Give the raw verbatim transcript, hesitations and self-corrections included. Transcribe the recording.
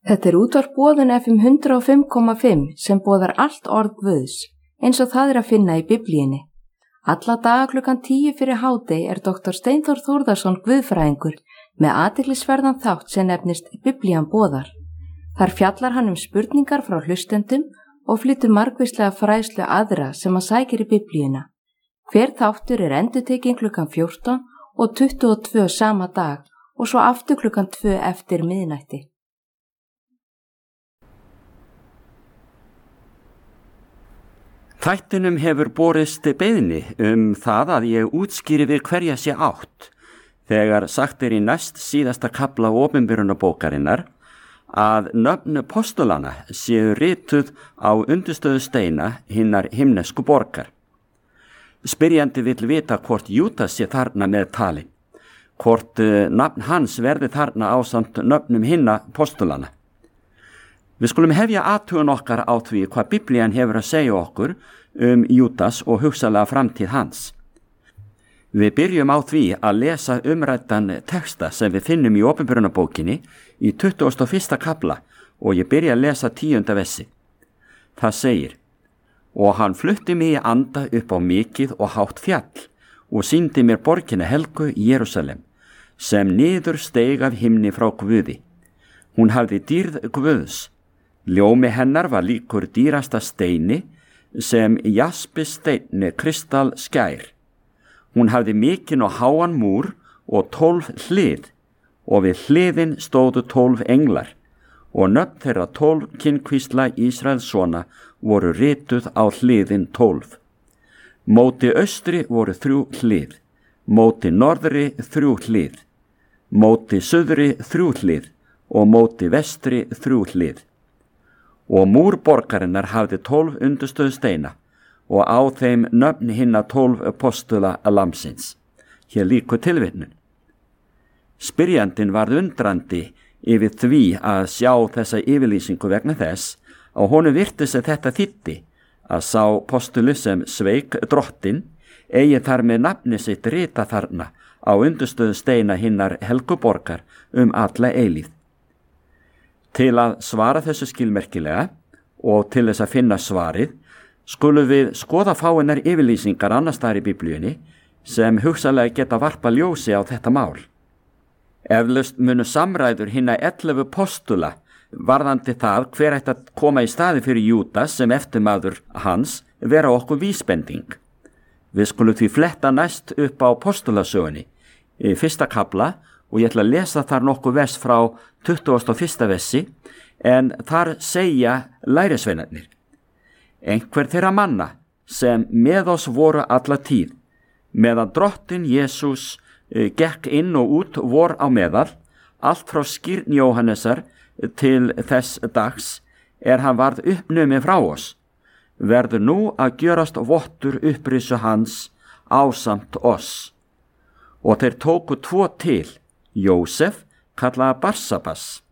Þetta er útvarp Boðun F M hundrað og fimm komma fimm sem boðar allt orð Guðs, eins og það er að finna í Biblíunni. Alla daga klukkan tíu fyrir hádegi er doktor Steinþór Þórðarson guðfræðingur með athyglisverðan þátt sem nefnist Biblían boðar. Þar fjallar hann um spurningar frá hlustendum og flytur margvíslega fræðslu aðra sem að sækir í Biblíuna. Hver þáttur er endurtekinn klukkan fjórtán og tuttugu og tvö sama dag og svo aftur klukkan tvö eftir miðnætti. Þættinum hefur borist beiðni um það að ég útskýri við hverja sé átt þegar sagt er í næst síðasta kafla opinberunarbókarinnar að nöfn postulana séu rituð á undirstöðu steina hinnar himnesku borgar. Spyrjandi vill vita hvort Júdas sé þarna með talin, hvort nafn hans verði þarna ásamt nöfnum hinna postulana. Við skulum hefja athugun okkar á því hvað Biblían hefur að segja okkur um Júdas og hugsanlega framtíð hans. Við byrjum á því að lesa umræddan texta sem við finnum í opinberunarbókinni í tuttugasta og fyrsta kafla og ég byrja að lesa tíunda versi. Það segir: Og hann flutti mig í anda upp á mikið og hátt fjall og sýndi mér borgina helgu Jerúsalem, sem niður steig af himni frá Guði. Hún hafði dýrð Guðs. Ljómi hennar var líkur dýrasta steini sem jaspisteinn kristall skær. Hún hafði mikinn og háan múr og tólf hlið og við hliðin stóðu tólf englar og nöfn þeirra tólf kynkvísla Ísraels sona voru rituð á hliðin tólf. Móti austri voru þrjú hlið, móti norðri þrjú hlið, móti suðri þrjú hlið og móti vestri þrjú hlið. Og múr borgarinnar hafði tólf undirstöðu steina og á þeim nöfn hinna tólf postula lamsins. Hér lýkur tilvitnun. Spyrjandinn varð undrandi yfir því að sjá þessa yfirlýsingu vegna þess að honum virtist að þetta þýddi að sá postuli sem sveik drottin eigi þar með nafni sitt rita þarna á undirstöðu steina hinnar helgu borgar um alla eilíð. Til að svara þessu skilmerkilega og til þess að finna svarið skulum við skoða fáeinar yfirlýsingar annars staðar í Biblíunni sem hugsanlega geta varpa ljósi á þetta mál. Eflaust munu samræður hinna ellefu postula varðandi það hver ætti að koma í staði fyrir Júdas sem eftirmaður hans vera okkur vísbending. Við skulum því fletta næst upp á postulasögunni í fyrsta kafla og ég ætla að lesa þar nokkuð vers frá tuttugasta og fyrsta versi, en þar segja lærisveinarnir: Einhver þeirra manna sem með oss voru alla tíð, meðan drottin Jesús uh, gekk inn og út vor á meðal, allt frá skírn Jóhannesar til þess dags er hann varð uppnumið frá oss, verður nú að gjörast vottur upprisu hans ásamt oss. Og þeir tóku tvo til, Jósef kallaði Barsabas